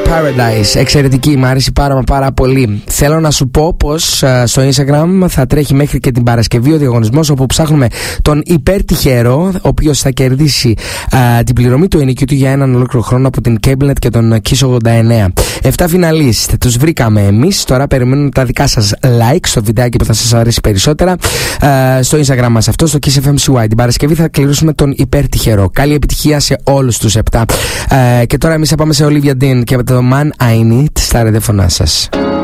Paradise, εξαιρετική, μου άρεσε πάρα πολύ. Θέλω να σου πω πως στο Instagram θα τρέχει μέχρι και την Παρασκευή ο διαγωνισμός, όπου ψάχνουμε τον υπερτυχερό, ο οποίος θα κερδίσει την πληρωμή του ενοικιού του για έναν ολόκληρο χρόνο από την Cablenet και τον Kiss 89. 7 φιναλίστ τους βρήκαμε εμείς. Τώρα περιμένουμε τα δικά σας like στο βιντεάκι που θα σας αρέσει περισσότερα στο Instagram μας αυτό, στο Kiss FM CY. Την Παρασκευή θα κληρώσουμε τον υπερτυχερό. Καλή επιτυχία σε όλους τους 7. Και τώρα εμείς θα πάμε σε Olivia Dean και το Man I Need στα ραδιοφωνά σας.